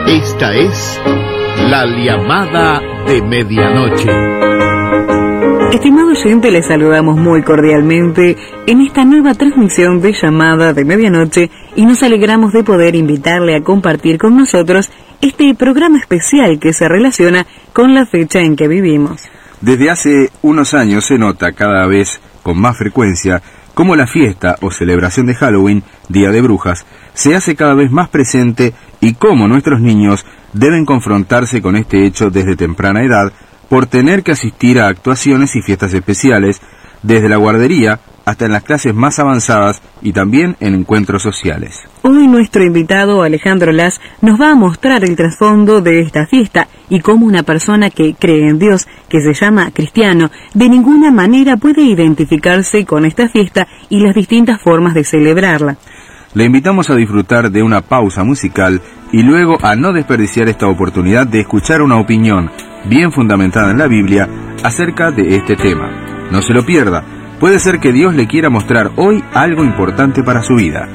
Esta es La Llamada de Medianoche. Estimado oyente, les saludamos muy cordialmente en esta nueva transmisión de Llamada de Medianoche y nos alegramos de poder invitarle a compartir con nosotros este programa especial que se relaciona con la fecha en que vivimos. Desde hace unos años se nota cada vez con más frecuencia cómo la fiesta o celebración de Halloween, Día de Brujas, se hace cada vez más presente y cómo nuestros niños deben confrontarse con este hecho desde temprana edad por tener que asistir a actuaciones y fiestas especiales, desde la guardería hasta en las clases más avanzadas y también en encuentros sociales. Hoy nuestro invitado Alejandro Las nos va a mostrar el trasfondo de esta fiesta y cómo una persona que cree en Dios, que se llama cristiano, de ninguna manera puede identificarse con esta fiesta y las distintas formas de celebrarla. Le invitamos a disfrutar de una pausa musical y luego a no desperdiciar esta oportunidad de escuchar una opinión bien fundamentada en la Biblia acerca de este tema. No se lo pierda, puede ser que Dios le quiera mostrar hoy algo importante para su vida.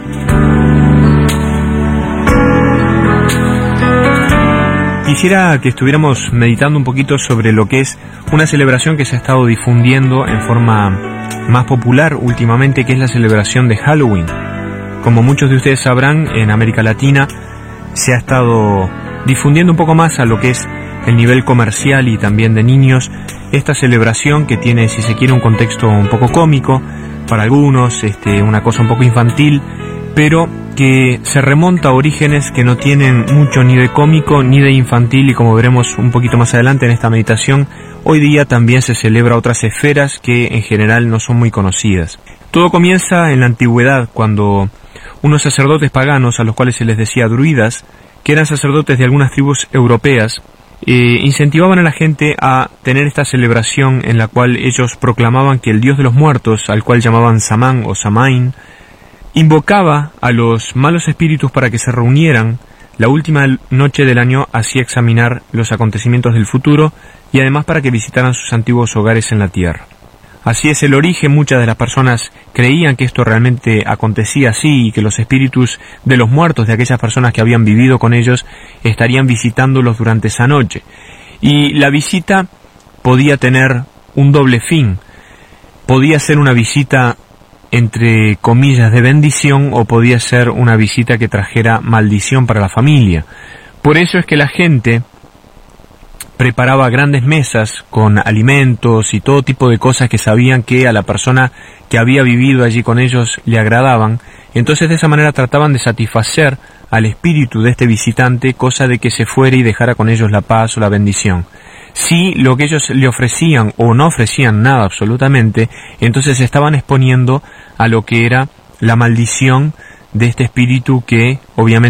Quisiera que estuviéramos meditando un poquito sobre lo que es una celebración que se ha estado difundiendo en forma más popular últimamente, que es la celebración de Halloween. Como muchos de ustedes sabrán, en América Latina se ha estado difundiendo un poco más a lo que es el nivel comercial y también de niños esta celebración que tiene, si se quiere, un contexto un poco cómico para algunos, una cosa un poco infantil, pero que se remonta a orígenes que no tienen mucho ni de cómico ni de infantil, y como veremos un poquito más adelante en esta meditación, hoy día también se celebra otras esferas que en general no son muy conocidas. Todo comienza en la antigüedad, cuando unos sacerdotes paganos, a los cuales se les decía druidas, que eran sacerdotes de algunas tribus europeas, incentivaban a la gente a tener esta celebración en la cual ellos proclamaban que el dios de los muertos, al cual llamaban Samán o Samain, invocaba a los malos espíritus para que se reunieran la última noche del año, así examinar los acontecimientos del futuro y además para que visitaran sus antiguos hogares en la tierra. Así es el origen. Muchas de las personas creían que esto realmente acontecía así y que los espíritus de los muertos, de aquellas personas que habían vivido con ellos, estarían visitándolos durante esa noche. Y la visita podía tener un doble fin. Podía ser una visita entre comillas de bendición o podía ser una visita que trajera maldición para la familia. Por eso es que la gente preparaba grandes mesas con alimentos y todo tipo de cosas que sabían que a la persona que había vivido allí con ellos le agradaban. Entonces de esa manera trataban de satisfacer al espíritu de este visitante, cosa de que se fuera y dejara con ellos la paz o la bendición. Si lo que ellos le ofrecían o no ofrecían nada absolutamente, entonces se estaban exponiendo a lo que era la maldición de este espíritu que obviamente